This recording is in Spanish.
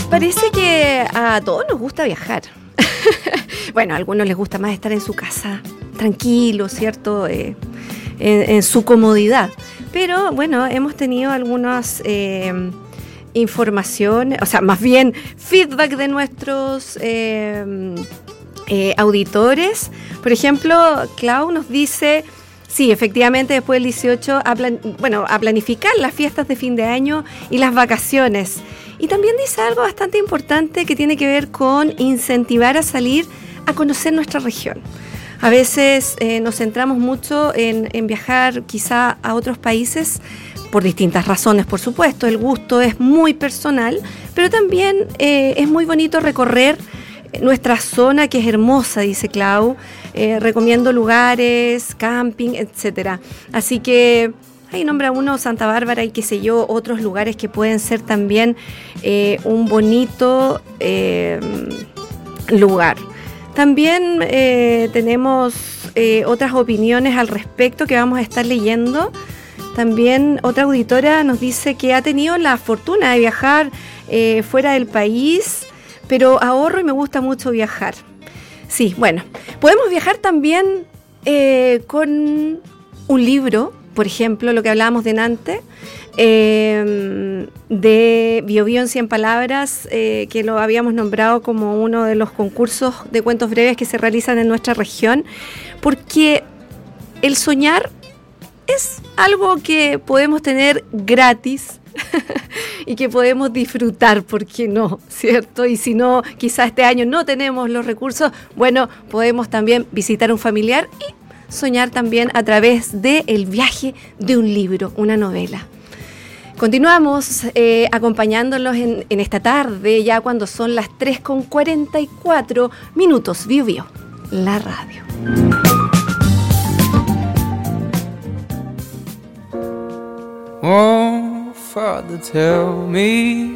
Parece que a todos nos gusta viajar. Bueno, a algunos les gusta más estar en su casa, tranquilo, ¿cierto? En su comodidad. Pero bueno, hemos tenido algunas informaciones, o sea, más bien feedback de nuestros auditores. Por ejemplo, Clau nos dice... Sí, efectivamente, después del 18 a planificar las fiestas de fin de año y las vacaciones. Y también dice algo bastante importante que tiene que ver con incentivar a salir a conocer nuestra región. A veces nos centramos mucho en viajar quizá a otros países por distintas razones, por supuesto. El gusto es muy personal, pero también es muy bonito recorrer nuestra zona, que es hermosa, dice Clau. Recomiendo lugares, camping, etcétera. Así que ahí nombra uno Santa Bárbara y qué sé yo, otros lugares que pueden ser también un bonito lugar. También tenemos otras opiniones al respecto que vamos a estar leyendo. También otra auditora nos dice que ha tenido la fortuna de viajar fuera del país, pero ahorro y me gusta mucho viajar. Sí, bueno, podemos viajar también con un libro, por ejemplo, lo que hablábamos delante, de Biobío en 100 palabras, que lo habíamos nombrado como uno de los concursos de cuentos breves que se realizan en nuestra región, porque el soñar es algo que podemos tener gratis y que podemos disfrutar, ¿por qué no? ¿Cierto? Y si no, quizás este año no tenemos los recursos, bueno, podemos también visitar a un familiar y soñar también a través del viaje de un libro, una novela. Continuamos acompañándolos en esta tarde, ya cuando son las 3:44 minutos. Biobío, la radio. Oh, Father, tell me